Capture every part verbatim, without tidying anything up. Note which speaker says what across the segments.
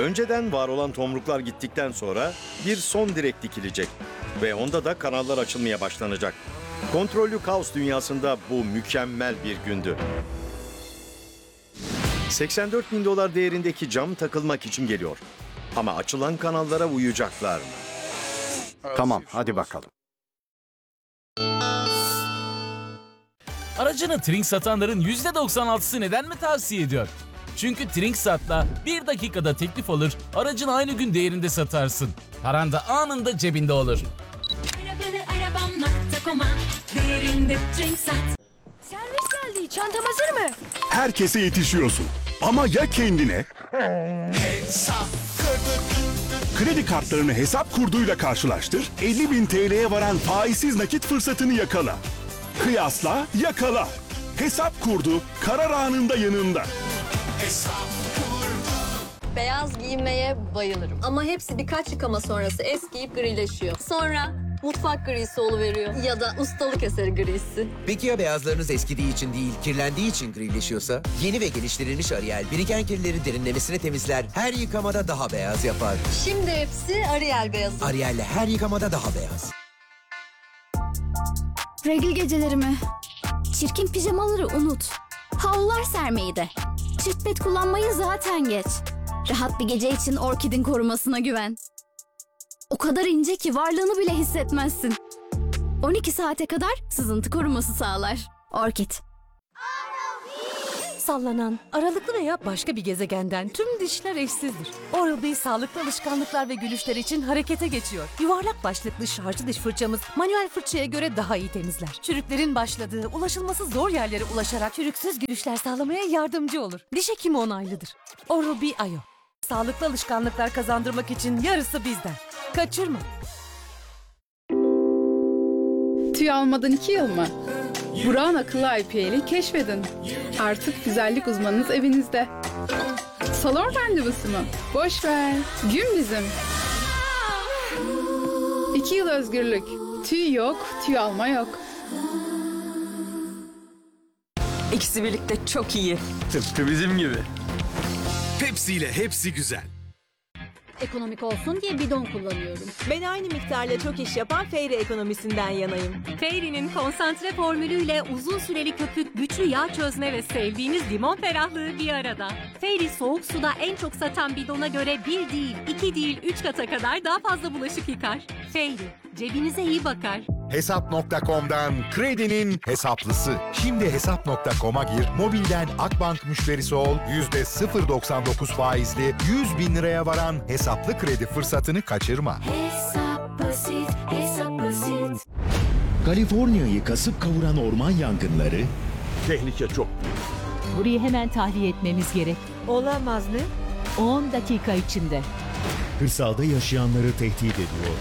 Speaker 1: Önceden var olan tomruklar gittikten sonra bir son direk dikilecek ve onda da kanallar açılmaya başlanacak. Kontrollü kaos dünyasında bu mükemmel bir gündü. seksen dört bin dolar değerindeki cam takılmak için geliyor. Ama açılan kanallara uyacaklar mı?
Speaker 2: Tamam, hadi bakalım.
Speaker 3: Aracını Trink satanların yüzde doksan altısı neden mi tavsiye ediyor? Çünkü Trinksat'la bir dakikada teklif alır, aracını aynı gün değerinde satarsın. Paran da anında cebinde olur.
Speaker 4: Servis geldi. Çantam hazır mı?
Speaker 5: Herkese yetişiyorsun. Ama ya kendine? Kredi kartlarını hesap kurduyla karşılaştır, elli bin T L'ye varan faizsiz nakit fırsatını yakala. Kıyasla, yakala. Hesap kurdu, karar anında yanında.
Speaker 6: Beyaz giymeye bayılırım. Ama hepsi birkaç yıkama sonrası eskiyip grileşiyor. Sonra mutfak grisi oluveriyor. Ya da ustalık eseri grisi.
Speaker 7: Peki ya beyazlarınız eskidiği için değil, kirlendiği için grileşiyorsa? Yeni ve geliştirilmiş Ariel, biriken kirleri derinlemesine temizler, her yıkamada daha beyaz yapar.
Speaker 6: Şimdi hepsi Ariel beyazı.
Speaker 7: Ariel'le her yıkamada daha beyaz.
Speaker 4: Regl gecelerimi. Çirkin pijamaları unut. Havlular sermeyi de. Çift pet kullanmayı zaten geç. Rahat bir gece için Orkid'in korumasına güven. O kadar ince ki varlığını bile hissetmezsin. on iki saate kadar sızıntı koruması sağlar. Orkid.
Speaker 8: Sallanan, aralıklı veya başka bir gezegenden tüm dişler eşsizdir. Oral-B sağlıklı alışkanlıklar ve gülüşler için harekete geçiyor. Yuvarlak başlıklı şarjlı diş fırçamız manuel fırçaya göre daha iyi temizler. Çürüklerin başladığı, ulaşılması zor yerlere ulaşarak çürüksüz gülüşler sağlamaya yardımcı olur. Diş hekimi onaylıdır. Oral-B Ayo. Sağlıklı alışkanlıklar kazandırmak için yarısı bizden. Kaçırma.
Speaker 9: Tüy almadan iki yıl mı? Burak'ın akıllı I P L'i keşfedin. Artık güzellik uzmanınız evinizde. Salon randevusu mu? Boş ver. Gün bizim. İki yıl özgürlük. Tüy yok, tüy alma yok.
Speaker 8: İkisi birlikte çok iyi.
Speaker 2: Tıpkı bizim gibi.
Speaker 5: Pepsi ile hepsi güzel.
Speaker 4: Ekonomik olsun diye bidon kullanıyorum.
Speaker 8: Ben aynı miktarla çok iş yapan Fairy ekonomisinden yanayım. Fairy'nin konsantre formülüyle uzun süreli köpük, güçlü yağ çözme ve sevdiğiniz limon ferahlığı bir arada. Fairy soğuk suda en çok satan bidona göre bir değil, iki değil, üç kata kadar daha fazla bulaşık yıkar. Fairy, cebinize iyi bakar.
Speaker 10: Hesap nokta com'dan kredinin hesaplısı. Şimdi hesap nokta com'a gir, mobilden Akbank müşterisi ol, yüzde sıfır doksan dokuz faizli yüz bin liraya varan hesaplı kredi fırsatını kaçırma.
Speaker 4: Hesap basit, hesap basit.
Speaker 11: Kaliforniya'yı kasıp kavuran orman yangınları,
Speaker 5: Tehlike çok büyük.
Speaker 8: Burayı hemen tahliye etmemiz gerek. Olamaz mı? on dakika içinde.
Speaker 11: kırsalda yaşayanları tehdit ediyor.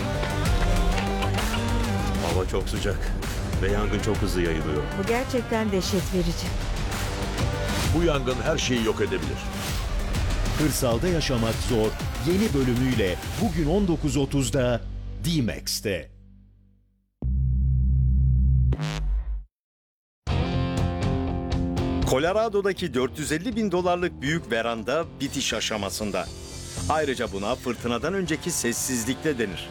Speaker 12: Hava çok sıcak ve yangın çok hızlı yayılıyor.
Speaker 8: Bu gerçekten dehşet verici.
Speaker 12: Bu yangın her şeyi yok edebilir.
Speaker 11: Kırsalda yaşamak zor yeni bölümüyle bugün on dokuz otuzda D-Max'te.
Speaker 1: Colorado'daki dört yüz elli bin dolarlık büyük veranda bitiş aşamasında. Ayrıca buna fırtınadan önceki sessizlik de denir.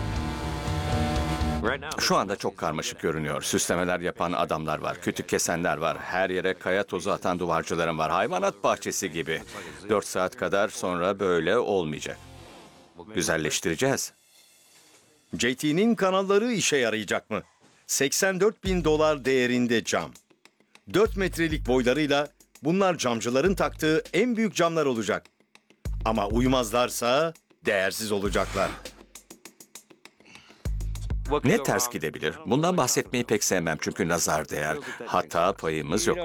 Speaker 2: Şu anda çok karmaşık görünüyor. Süslemeler yapan adamlar var, kütük kesenler var, her yere kaya tozu atan duvarcılarım var, hayvanat bahçesi gibi. Dört saat kadar sonra böyle olmayacak. Güzelleştireceğiz.
Speaker 1: J T'nin kanalları işe yarayacak mı? seksen dört bin dolar değerinde cam. dört metrelik boylarıyla bunlar camcıların taktığı en büyük camlar olacak. Ama uymazlarsa değersiz olacaklar.
Speaker 2: Ne ters gidebilir? Bundan bahsetmeyi pek sevmem çünkü nazar değer. Hata payımız yok.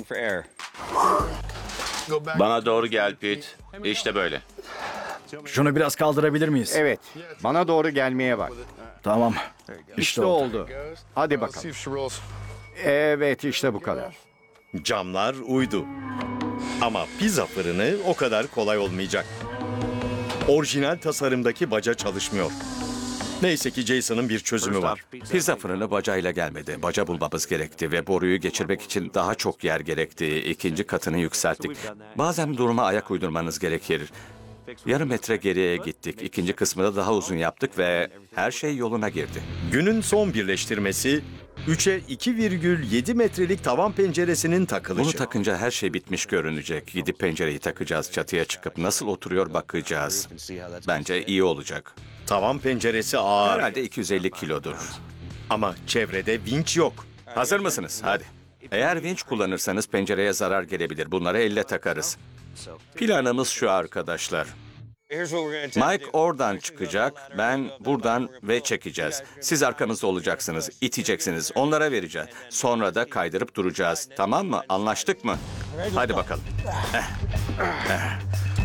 Speaker 3: Bana doğru gel Pete. İşte böyle.
Speaker 2: Şunu biraz kaldırabilir miyiz?
Speaker 7: Evet, bana doğru gelmeye bak.
Speaker 2: Tamam.
Speaker 7: İşte oldu. Hadi bakalım. Evet, işte bu kadar.
Speaker 1: Camlar uydu. Ama pizza fırını o kadar kolay olmayacak. Orijinal tasarımdaki baca çalışmıyor. Neyse ki Jason'ın bir çözümü var.
Speaker 2: Pizza fırını bacayla gelmedi. Baca bulmamız gerekti ve boruyu geçirmek için daha çok yer gerekti. İkinci katını yükselttik. Bazen duruma ayak uydurmanız gerekir. Yarım metre geriye gittik. İkinci kısmı da daha uzun yaptık ve her şey yoluna girdi.
Speaker 1: Günün son birleştirmesi üçe iki virgül yedi metrelik tavan penceresinin takılışı.
Speaker 2: Bunu takınca her şey bitmiş görünecek. Gidip pencereyi takacağız, çatıya çıkıp nasıl oturuyor bakacağız. Bence iyi olacak.
Speaker 1: Tavan penceresi ağır
Speaker 2: Herhalde iki yüz elli kilodur.
Speaker 1: ama çevrede vinç yok.
Speaker 2: Hazır mısınız? Hadi. Eğer vinç kullanırsanız pencereye zarar gelebilir. Bunları elle takarız. Planımız şu arkadaşlar. Mike oradan çıkacak, ben buradan ve çekeceğiz. Siz arkamızda olacaksınız, iteceksiniz, onlara vereceğiz. Sonra da kaydırıp duracağız. Tamam mı? Anlaştık mı? Hadi bakalım. Eh. Eh.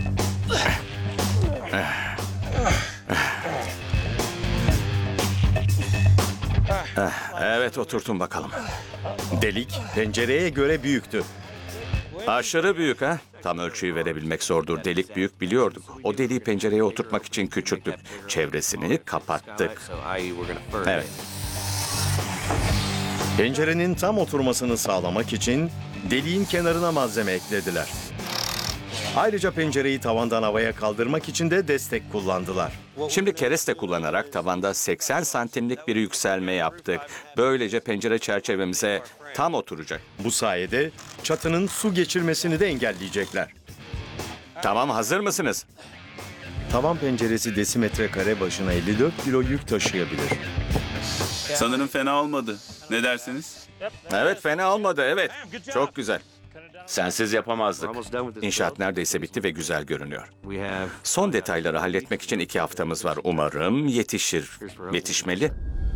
Speaker 2: Eh. Eh. Evet, oturtun bakalım.
Speaker 1: Delik pencereye göre büyüktü.
Speaker 2: Aşırı büyük ha? Tam ölçüyü verebilmek zordur. Delik büyük biliyorduk. O deliği pencereye oturtmak için küçülttük. Çevresini kapattık. Evet.
Speaker 1: Pencerenin tam oturmasını sağlamak için deliğin kenarına malzeme eklediler. Ayrıca pencereyi tavandan havaya kaldırmak için de destek kullandılar.
Speaker 2: Şimdi kereste kullanarak tavanda seksen santimlik bir yükselme yaptık. Böylece pencere çerçevemize tam oturacak.
Speaker 1: Bu sayede çatının su geçirmesini de engelleyecekler.
Speaker 2: Tamam, hazır mısınız?
Speaker 1: Tavan penceresi desimetre kare başına elli dört kilo yük taşıyabilir.
Speaker 13: Sanırım fena olmadı. Ne dersiniz?
Speaker 2: Evet, fena olmadı, evet. Çok güzel.
Speaker 12: Sensiz yapamazdık.
Speaker 2: İnşaat neredeyse bitti ve güzel görünüyor. Son detayları halletmek için iki haftamız var. Umarım yetişir. Yetişmeli.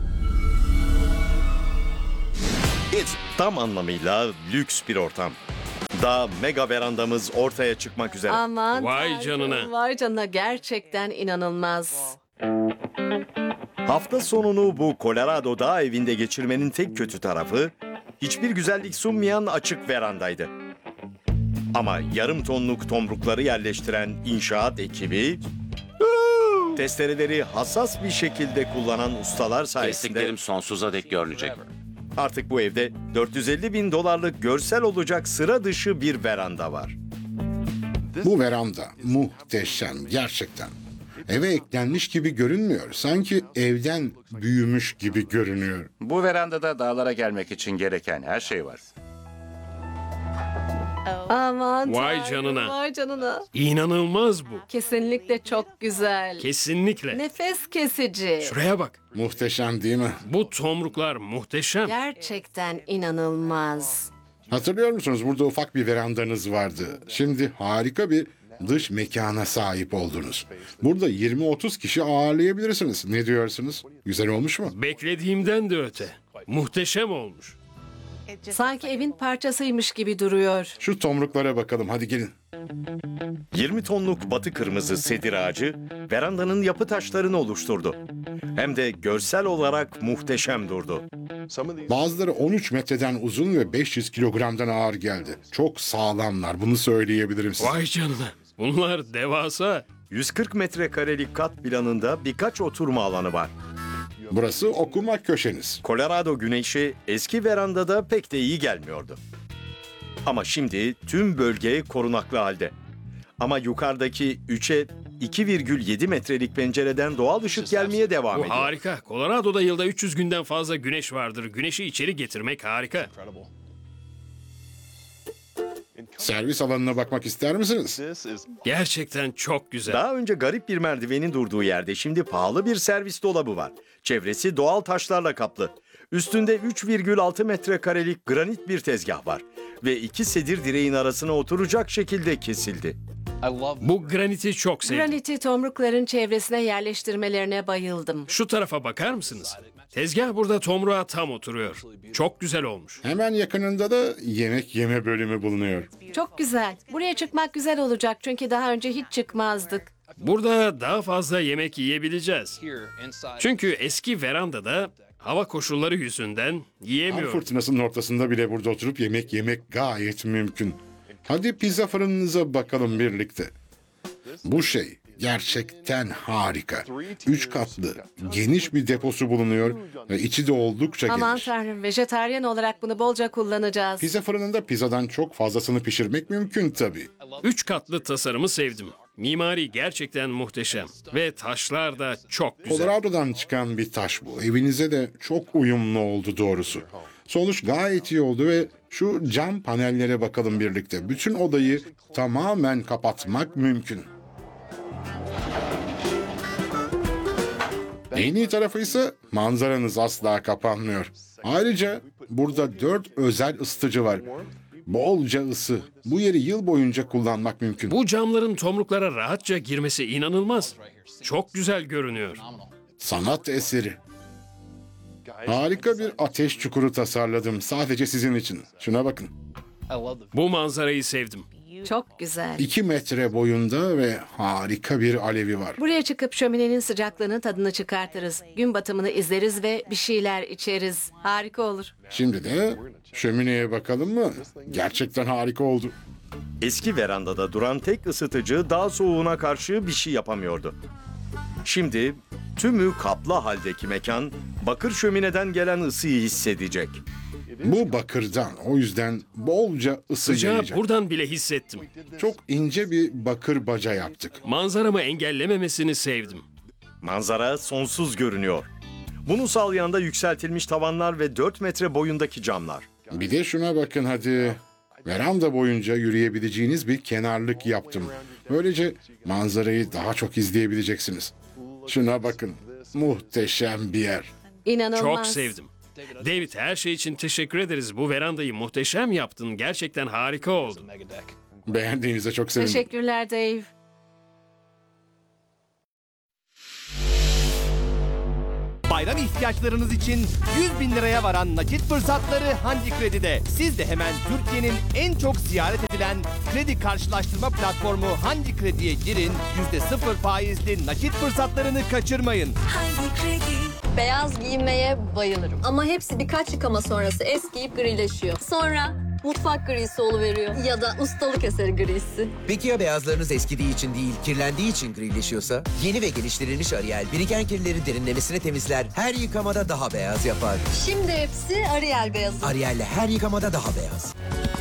Speaker 1: Tam anlamıyla lüks bir ortam. Daha mega verandamız ortaya çıkmak üzere.
Speaker 14: Aman
Speaker 3: Vay
Speaker 14: tanrım,
Speaker 3: canına.
Speaker 14: Vay canına, gerçekten inanılmaz.
Speaker 1: Hafta sonunu bu Colorado dağ evinde geçirmenin tek kötü tarafı hiçbir güzellik sunmayan açık verandaydı. Ama yarım tonluk tomrukları yerleştiren inşaat ekibi, testereleri hassas bir şekilde kullanan ustalar sayesinde
Speaker 12: Kestiklerim sonsuza dek görülecek.
Speaker 1: artık bu evde dört yüz elli bin dolarlık görsel olacak sıra dışı bir veranda var.
Speaker 15: Bu veranda muhteşem gerçekten. Eve eklenmiş gibi görünmüyor. Sanki evden büyümüş gibi görünüyor.
Speaker 12: Bu verandada dağlara gelmek için gereken her şey var.
Speaker 14: Aman
Speaker 3: Vay
Speaker 14: tanrım,
Speaker 3: canına.
Speaker 14: Vay canına.
Speaker 3: İnanılmaz bu.
Speaker 14: Kesinlikle çok güzel.
Speaker 3: Kesinlikle.
Speaker 14: Nefes kesici.
Speaker 3: Şuraya bak.
Speaker 15: Muhteşem değil mi?
Speaker 3: Bu tomruklar muhteşem.
Speaker 14: Gerçekten inanılmaz.
Speaker 15: Hatırlıyor musunuz? Burada ufak bir verandanız vardı. Şimdi harika bir dış mekana sahip oldunuz. Burada yirmi otuz kişi ağırlayabilirsiniz. Ne diyorsunuz? Güzel olmuş mu?
Speaker 3: Beklediğimden de öte. Muhteşem olmuş.
Speaker 14: Sanki evin parçasıymış gibi duruyor.
Speaker 15: Şu tomruklara bakalım. Hadi gelin.
Speaker 1: yirmi tonluk batı kırmızı sedir ağacı verandanın yapı taşlarını oluşturdu. Hem de görsel olarak muhteşem durdu.
Speaker 15: Bazıları on üç metreden uzun ve beş yüz kilogramdan ağır geldi. Çok sağlamlar. Bunu söyleyebilirim size.
Speaker 3: Vay canına. Bunlar devasa.
Speaker 1: yüz kırk metrekarelik kat planında birkaç oturma alanı var.
Speaker 15: Burası okuma köşeniz.
Speaker 1: Colorado güneşi eski verandada pek de iyi gelmiyordu. Ama şimdi tüm bölge korunaklı halde. Ama yukarıdaki üçe iki virgül yedi metrelik pencereden doğal ışık gelmeye devam
Speaker 3: Bu
Speaker 1: ediyor.
Speaker 3: harika. Colorado'da yılda üç yüz günden fazla güneş vardır. Güneşi içeri getirmek harika.
Speaker 15: Servis alanına bakmak ister misiniz?
Speaker 3: Gerçekten çok güzel.
Speaker 1: Daha önce garip bir merdivenin durduğu yerde şimdi pahalı bir servis dolabı var. Çevresi doğal taşlarla kaplı. Üstünde üç virgül altı metrekarelik granit bir tezgah var. Ve iki sedir direğin arasına oturacak şekilde kesildi.
Speaker 3: Bu graniti çok sevdim.
Speaker 14: Graniti tomrukların çevresine yerleştirmelerine bayıldım.
Speaker 3: Şu tarafa bakar mısınız? Tezgah burada tomruğa tam oturuyor. Çok güzel olmuş.
Speaker 15: Hemen yakınında da yemek yeme bölümü bulunuyor.
Speaker 14: Çok güzel. Buraya çıkmak güzel olacak çünkü daha önce hiç çıkmazdık.
Speaker 3: Burada daha fazla yemek yiyebileceğiz. Çünkü eski verandada hava koşulları yüzünden
Speaker 15: Kar
Speaker 3: yiyemiyorum.
Speaker 15: fırtınasının ortasında bile burada oturup yemek yemek gayet mümkün. Hadi pizza fırınınıza bakalım birlikte. Bu şey gerçekten harika. Üç katlı, geniş bir deposu bulunuyor ve içi de oldukça
Speaker 14: Aman
Speaker 15: geniş.
Speaker 14: tanrım, vejetaryen olarak bunu bolca kullanacağız.
Speaker 15: Pizza fırınında pizzadan çok fazlasını pişirmek mümkün tabii.
Speaker 3: Üç katlı tasarımı sevdim.
Speaker 16: Mimari gerçekten muhteşem ve taşlar da çok güzel.
Speaker 15: Colorado'dan çıkan bir taş bu. Evinize de çok uyumlu oldu doğrusu. Sonuç gayet iyi oldu ve şu cam panellere bakalım birlikte. Bütün odayı tamamen kapatmak mümkün. En iyi tarafı ise manzaranız asla kapanmıyor. Ayrıca burada dört özel ısıtıcı var. Bolca ısı. Bu yeri yıl boyunca kullanmak mümkün.
Speaker 16: Bu camların tomruklara rahatça girmesi inanılmaz. Çok güzel görünüyor.
Speaker 15: Sanat eseri. Harika bir ateş çukuru tasarladım sadece sizin için. Şuna bakın.
Speaker 16: Bu manzarayı sevdim.
Speaker 14: Çok güzel.
Speaker 15: İki metre boyunda ve harika bir alevi var.
Speaker 14: Buraya çıkıp şöminenin sıcaklığının tadını çıkartırız. Gün batımını izleriz ve bir şeyler içeriz. Harika olur.
Speaker 15: Şimdi de şömineye bakalım mı? Gerçekten harika oldu.
Speaker 1: Eski verandada duran tek ısıtıcı daha soğuğuna karşı bir şey yapamıyordu. Şimdi tümü kaplı haldeki mekan bakır şömineden gelen ısıyı hissedecek.
Speaker 15: Bu bakırdan, o yüzden bolca ısı
Speaker 16: Sıcağı
Speaker 15: yayacak.
Speaker 16: buradan bile hissettim.
Speaker 15: Çok ince bir bakır baca yaptık.
Speaker 16: Manzaramı engellememesini sevdim.
Speaker 1: Manzara sonsuz görünüyor. Bunu sağlayan da yükseltilmiş tavanlar ve dört metre boyundaki camlar.
Speaker 15: Bir de şuna bakın hadi. Veranda boyunca yürüyebileceğiniz bir kenarlık yaptım. Böylece manzarayı daha çok izleyebileceksiniz. Şuna bakın. Muhteşem bir yer.
Speaker 14: İnanılmaz.
Speaker 16: Çok sevdim. David, her şey için teşekkür ederiz. Bu verandayı muhteşem yaptın. Gerçekten harika oldu.
Speaker 15: Beğendiğinize çok sevindim.
Speaker 14: Teşekkürler Dave.
Speaker 17: Bayram ihtiyaçlarınız için yüz bin liraya varan nakit fırsatları Handi Kredi'de. Siz de hemen Türkiye'nin en çok ziyaret edilen kredi karşılaştırma platformu Handi Kredi'ye girin. yüzde sıfır faizli nakit fırsatlarını kaçırmayın.
Speaker 6: Handi Kredi. Beyaz giymeye bayılırım. Ama hepsi birkaç yıkama sonrası eskiyip grileşiyor. Sonra mutfak grisi oluveriyor. Ya da ustalık eseri grisi.
Speaker 7: Peki ya beyazlarınız eskidiği için değil, kirlendiği için grileşiyorsa? Yeni ve geliştirilmiş Ariel, biriken kirleri derinlemesine temizler, her yıkamada daha beyaz yapar.
Speaker 6: Şimdi hepsi Ariel beyazı.
Speaker 7: Ariel'le her yıkamada daha beyaz.